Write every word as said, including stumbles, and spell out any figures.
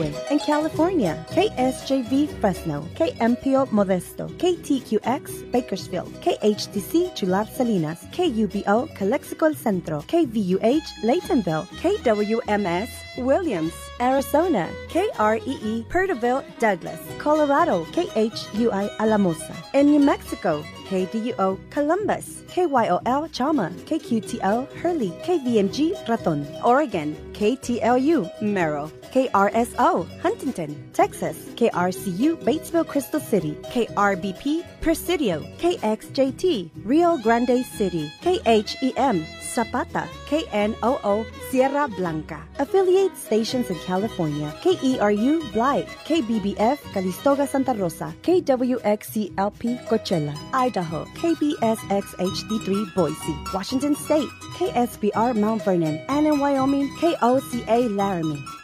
Berkeley. In California, K S J V Fresno, K M P O Modesto, K T Q X Bakersfield, K H T C Chular Salinas, K U B O Calexico Centro, K V U H Laytonville, K W M S Williams, Arizona, K R E E Perterville Douglas, Colorado, K H U I Alamosa. In New Mexico, K D U O Columbus, K Y O L Chalma, K Q T L Hurley, K V M G Raton. Oregon, K T L U Merrill, K R S O Huntington. Texas, K R C U Batesville Crystal City, K R B P Presidio, K X J T Rio Grande City, K H E M Zapata, K N O O Sierra Blanca. Affiliate stations in California, K E R U Blythe, K B B F Calistoga Santa Rosa, K W X C L P Coachella, Idaho, K B S X H D three Boise, Washington State, K S B R Mount Vernon, and in Wyoming, K O C A Laramie.